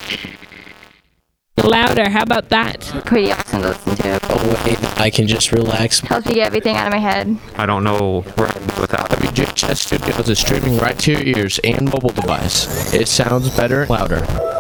Louder, how about that? Pretty awesome to listen to. Oh, wait, I can just relax. Helps me get everything out of my head. I don't know where I'd be without it. WJHS Studios is streaming right to your ears and mobile device. It sounds better, louder.